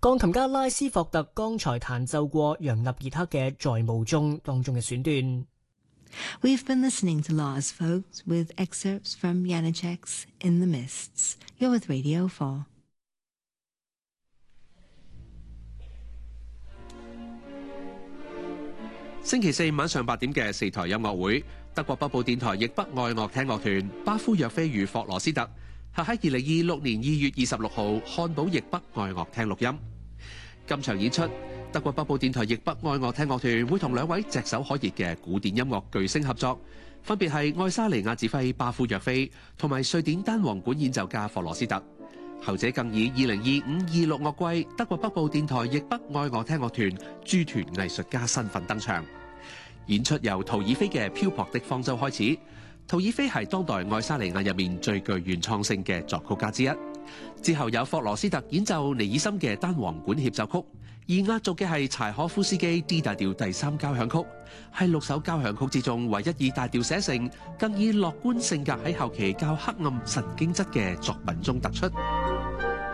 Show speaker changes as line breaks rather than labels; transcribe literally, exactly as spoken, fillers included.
鋼琴家拉斯霍特剛才彈奏過楊納熱克嘅《在霧中》當中嘅選段。
We've been listening to Lars Vogt with excerpts from Janacek's In the Mists. You're with Radio four.
星期四晚上八點嘅四台音樂會，德國北部電台亦北愛樂廳樂團巴夫若菲與霍羅斯特係喺二零二六年二月二十六號漢堡亦北愛樂廳錄音。今場演出，德國北部電台亦北愛樂廳樂團會同兩位炙手可熱嘅古典音樂巨星合作，分別係愛沙尼亞指揮巴夫若菲同埋瑞典單簧管演奏家霍羅斯特。後者更以二零二五二六樂季德國北部電台亦北愛樂廳樂團駐團藝術家身份登場。演出由陶爾菲嘅《漂泊的方舟》開始。陶爾菲係當代愛沙尼亞入面最具原創性嘅作曲家之一。之後有霍羅斯特演奏尼爾森嘅單簧管協奏曲，而壓軸嘅係柴可夫斯基 D 大調第三交響曲，係六首交響曲之中唯一以大調寫成，更以樂觀性格喺後期較黑暗神經質嘅作品中突出。